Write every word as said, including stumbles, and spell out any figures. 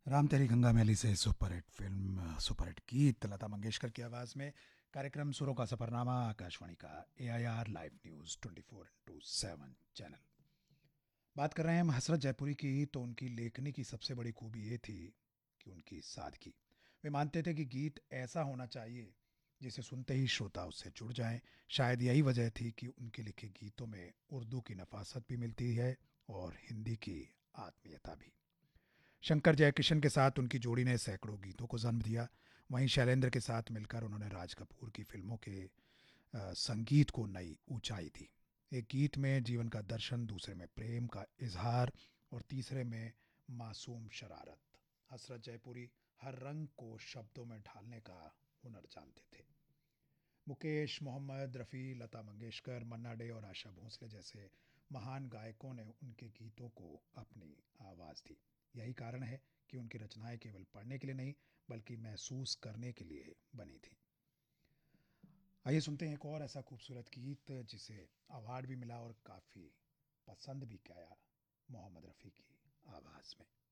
राम तेरी गंगा मैली से superhit film superhit गीत लता मंगेशकर की आवाज़ में कार्यक्रम सुरों का सफरनामा आकाशवाणी का ए I R live news twenty four into seven channel. बात कर रहे हैं हम हसरत जयपुरी की। तो उनकी लेखनी की सबसे बड़ी खूबी ये थी कि उनकी सादगी। वे मानते थे कि गीत ऐसा होना चाहिए जिसे सुनते ही श्रोता उससे जुड़ जाएं। शायद यही वजह थी कि उनके लिखे गीतों में उर्दू की नफासत भी मिलती है और हिंदी की आत्मीयता भी। शंकर जयकिशन के साथ उनकी जोड़ी ने सैकड़ों गीतों को जन्म दिया। वहीं शैलेंद्र के साथ मिलकर उन्होंने राज कपूर की फिल्मों के अ, संगीत को नई ऊंचाई दी। एक गीत में जीवन का दर्शन, दूसरे में प्रेम का इजहार और तीसरे में मासूम शरारत। हसरत जयपुरी हर रंग को शब्दों में ढालने का हुनर जानते थे। मुकेश, मोहम्मद रफ़ी, लता मंगेशकर, मन्ना डे और आशा भोसले जैसे महान गायकों ने उनके गीतों को अपनी आवाज़ दी। यही कारण है कि उनकी रचनाएं केवल पढ़ने के लिए नहीं बल्कि महसूस करने के लिए बनी थी। आइए सुनते हैं एक और ऐसा खूबसूरत गीत जिसे अवार्ड भी मिला और काफ़ी पसंद भी किया, मोहम्मद रफ़ी की आवाज़ में।